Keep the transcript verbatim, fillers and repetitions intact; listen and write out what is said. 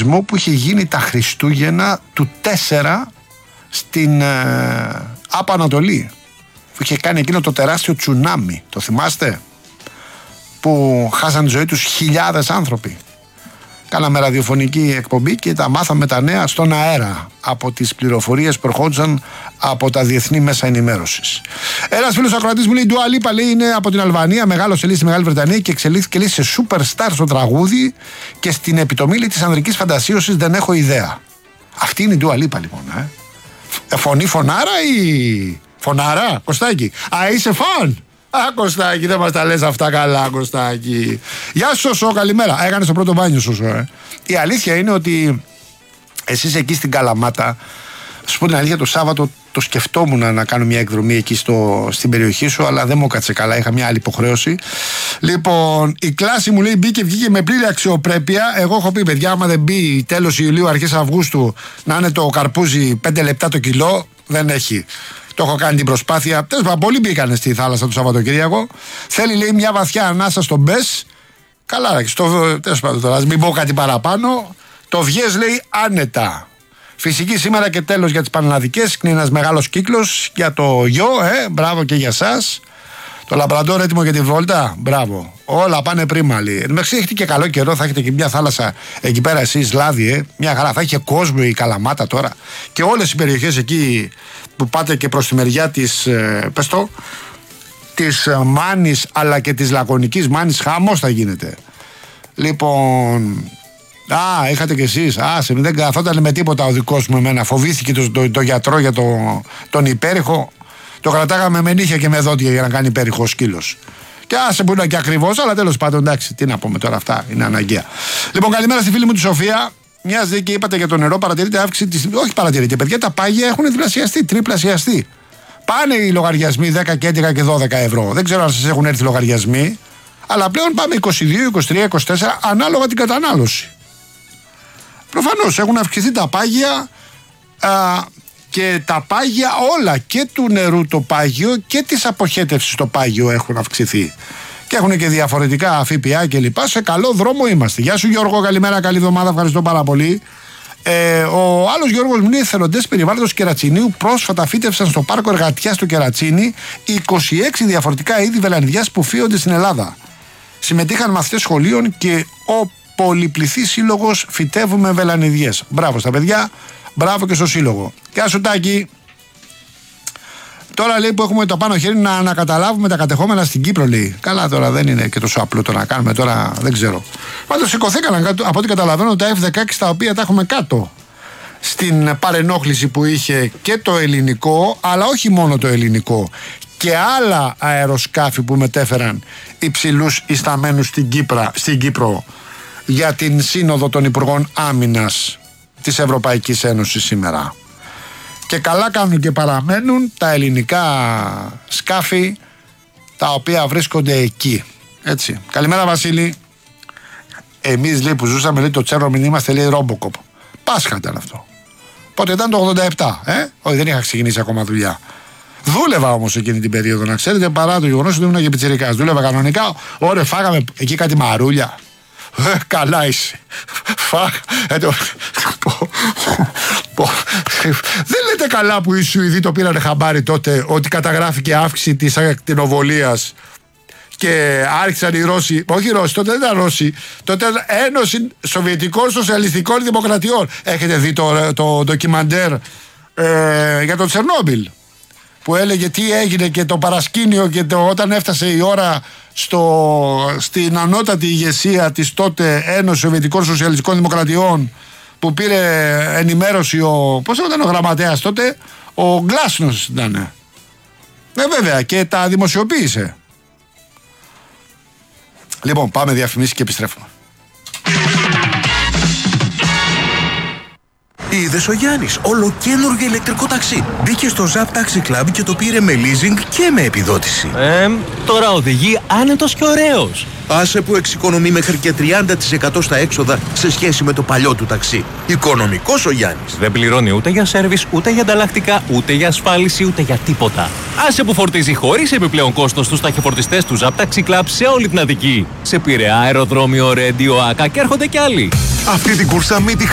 σεισμό που είχε γίνει τα Χριστούγεννα του τέσσερα στην ε, Άπα Ανατολή, που είχε κάνει εκείνο το τεράστιο τσουνάμι, το θυμάστε, που χάσαν τη ζωή τους χιλιάδες άνθρωποι. Κάναμε ραδιοφωνική εκπομπή και τα μάθαμε τα νέα στον αέρα από τις πληροφορίες που ερχόντουσαν από τα διεθνή μέσα ενημέρωσης. Ένας φίλος ακροατής μου λέει: Ντουα Λίπα, λέει, είναι από την Αλβανία, μεγάλωσε λέει στη Μεγάλη Βρετανία και εξελίχθηκε λέει σε superstar στο τραγούδι και στην επιτομή λέει της ανδρικής φαντασίωσης δεν έχω ιδέα. Αυτή είναι η Ντουα Λίπα λοιπόν. Ε. Φωνή φωνάρα ή φωνάρα, Κωστάκη? Α, είσαι φαν. Α, Κωστάκη, δεν μας τα λες αυτά καλά, Κωστάκη. Γεια σου, Σωσό, καλημέρα. Έκανες το πρώτο μπάνιο, Σωσό, ε. Η αλήθεια είναι ότι εσείς εκεί στην Καλαμάτα, σου πω την αλήθεια, το Σάββατο το σκεφτόμουν να κάνω μια εκδρομή εκεί στο, στην περιοχή σου, αλλά δεν μου κάτσε καλά, είχα μια άλλη υποχρέωση. Λοιπόν, η κλάση μου λέει μπήκε, βγήκε με πλήρη αξιοπρέπεια. Εγώ έχω πει, παιδιά, άμα δεν μπει τέλος Ιουλίου, αρχές Αυγούστου, να είναι το καρπούζι πέντε λεπτά το κιλό, δεν έχει. Το έχω κάνει την προσπάθεια. Τέλος πάντων, πολλοί μπήκανε στη θάλασσα το Σαββατοκύριακο. Θέλει, λέει, μια βαθιά ανάσα στον Μπες. Καλά, τέλος πάντων, τώρα, ας μην πω κάτι παραπάνω. Το βγες, λέει, άνετα. Φυσική σήμερα και τέλος για τις Πανελλαδικές. Είναι ένας μεγάλος κύκλος για το γιο, ε. Μπράβο και για σας. Το λαμπραντόρ έτοιμο για τη βόλτα. Μπράβο. Όλα πάνε πρίμα, λέει. Εντάξει, έχετε και καλό καιρό, θα έχετε και μια θάλασσα εκεί πέρα εσείς, Λάδι, ε. Μια χαρά. Θα έχει κόσμο η Καλαμάτα τώρα. Και όλες οι περιοχές εκεί που πάτε και προς τη μεριά της, ε, πες το, της ε, Μάνης αλλά και της Λακωνικής Μάνης, χαμός θα γίνεται. Λοιπόν, α, είχατε κι εσείς, άσε, δεν καθόταν με τίποτα ο δικός μου εμένα, φοβήθηκε το, το, το γιατρό για το, τον υπέρηχο, το κρατάγαμε με νύχια και με δόντια για να κάνει υπέρηχο ο σκύλος. Και άσε που είναι και ακριβώς, αλλά τέλος πάντων, εντάξει, τι να πούμε τώρα, αυτά είναι αναγκαία. Λοιπόν, καλημέρα στη φίλη μου τη Σοφία. Μια και είπατε για το νερό, παρατηρείτε αύξηση της. Όχι, παρατηρείτε, παιδιά, τα πάγια έχουν διπλασιαστεί, τριπλασιαστεί. Πάνε οι λογαριασμοί δέκα και έντεκα και δώδεκα ευρώ. Δεν ξέρω αν σας έχουν έρθει λογαριασμοί, αλλά πλέον πάμε είκοσι δύο, είκοσι τρία, είκοσι τέσσερα ανάλογα την κατανάλωση. Προφανώς έχουν αυξηθεί τα πάγια α, και τα πάγια όλα, και του νερού το πάγιο και της αποχέτευσης το πάγιο έχουν αυξηθεί. Και έχουν και διαφορετικά ΦΠΑ και λοιπά. Σε καλό δρόμο είμαστε. Γεια σου, Γιώργο, καλημέρα, καλή εβδομάδα, ευχαριστώ πάρα πολύ. Ε, ο άλλος Γιώργος μου είναι: εθελοντές περιβάλλοντος Κερατσινίου πρόσφατα φύτευσαν στο πάρκο εργατιάς του Κερατσίνη είκοσι έξι διαφορετικά είδη βελανιδιάς που φύονται στην Ελλάδα. Συμμετείχαν μαθητές σχολείων και ο πολυπληθής σύλλογος Φυτεύουμε Βελανιδιές. Μπράβο στα παιδιά, μπράβο και στο σύλλογο. Γεια σου, Τάκη. Τώρα λέει που έχουμε το πάνω χέρι να ανακαταλάβουμε τα κατεχόμενα στην Κύπρο, λέει. Καλά, τώρα δεν είναι και τόσο απλό το να κάνουμε, τώρα δεν ξέρω. Πάντως σηκωθήκαν από ό,τι καταλαβαίνω τα εφ δεκαέξι, τα οποία τα έχουμε κάτω στην παρενόχληση που είχε και το ελληνικό, αλλά όχι μόνο το ελληνικό, και άλλα αεροσκάφη που μετέφεραν υψηλούς ισταμένους στην, Κύπρα, στην Κύπρο για την Σύνοδο των Υπουργών Άμυνας της Ευρωπαϊκής Ένωσης σήμερα. Και καλά κάνουν και παραμένουν τα ελληνικά σκάφη τα οποία βρίσκονται εκεί. Έτσι. Καλημέρα, Βασίλη. Εμείς, λέει, που ζούσαμε, λέει, το τσέρο μην είμαστε, λέει, Ρόμποκοπ. Πάσχα ήταν αυτό. Πότε ήταν? Το ογδόντα επτά, ε? Όχι, δεν είχα ξεκινήσει ακόμα δουλειά. Δούλευα όμως εκείνη την περίοδο, να ξέρετε, παρά το γεγονός ότι ήμουν και πιτσιρικάς. Δούλευα κανονικά. Ωραία, φάγαμε εκεί κάτι μαρούλια. Ε, καλά είσαι. Φάγαμε. Δεν λέτε καλά που οι Σουηδοί το πήρανε χαμπάρι τότε ότι καταγράφηκε αύξηση της ακτινοβολίας και άρχισαν οι Ρώσοι, όχι οι Ρώσοι, τότε δεν ήταν Ρώσοι, τότε ήταν Ένωση Σοβιετικών Σοσιαλιστικών Δημοκρατιών. Έχετε δει το, το ντοκιμαντέρ ε, για το Τσερνόμπιλ που έλεγε τι έγινε και το παρασκήνιο και το, όταν έφτασε η ώρα στο, στην ανώτατη ηγεσία της τότε Ένωση Σοβιετικών Σοσιαλιστικών Δημοκρατιών, που πήρε ενημέρωση ο, πώς ήταν ο γραμματέας τότε, ο Γκλάσνος ήταν. Ε, βέβαια, και τα δημοσιοποίησε. Λοιπόν, πάμε διαφημίσεις και επιστρέφουμε. Είδες ο Γιάννης, ολοκαίνουργιο ηλεκτρικό ταξί. Μπήκε στο Zap Taxi Club και το πήρε με leasing και με επιδότηση. Ε, τώρα οδηγεί άνετος και ωραίος. Άσε που εξοικονομεί μέχρι και τριάντα τοις εκατό στα έξοδα σε σχέση με το παλιό του ταξί. Οικονομικός ο Γιάννης. Δεν πληρώνει ούτε για σέρβις, ούτε για ανταλλακτικά, ούτε για ασφάλιση, ούτε για τίποτα. Άσε που φορτίζει χωρίς επιπλέον κόστος τους ταχυφορτιστές του Zap Taxi Club σε όλη την Αττική. Σε Πειραιά, αεροδρόμιο, Ρέντιο, Άκα και έρχονται κι άλλοι. Αυτή την κούρσα μην τη